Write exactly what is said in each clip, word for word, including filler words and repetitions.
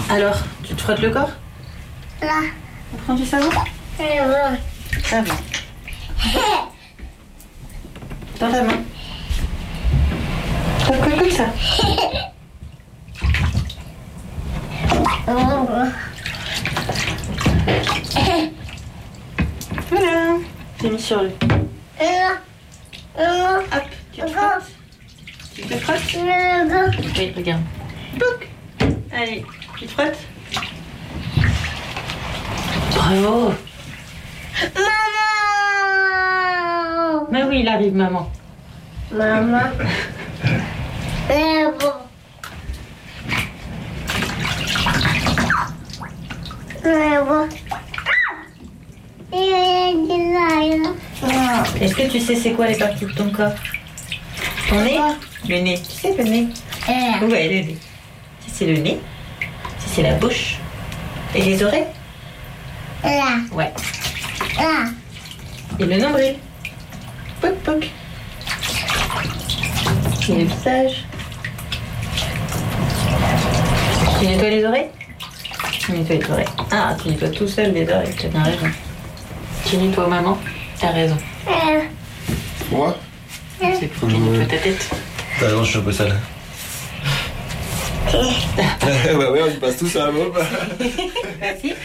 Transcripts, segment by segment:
Alors, tu te frottes le corps? Là. On prend du savon? Là. Savon. Dans ta main. Comme, comme, comme ça. Voilà. J'ai mis sur le... Hop, tu te frottes. Tu te frottes? Oui, regarde. Pouc. Allez, tu te frottes? Bravo. Maman. Mais oui, il arrive, maman. Maman. C'est bon. C'est bon. Est-ce que tu sais c'est quoi les parties de ton corps? Ton nez? Le nez. Tu sais le nez? Ouais, le nez. Ça c'est le nez. Ça c'est la bouche. Et les oreilles? Là. Ouais. Là. Et le nombril? Pouc pouc. Et le visage? Tu nettoies les oreilles? Tu nettoies les oreilles. Ah, tu nettoies tout seul les oreilles, t'as bien raison. Tu nettoies maman? T'as raison. Moi? C'est pour tu nettoies ta tête. T'as raison, je suis un peu sale. Bah ouais, on y passe tous à un moment. Merci.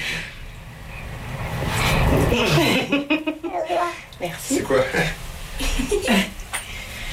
Merci. C'est quoi?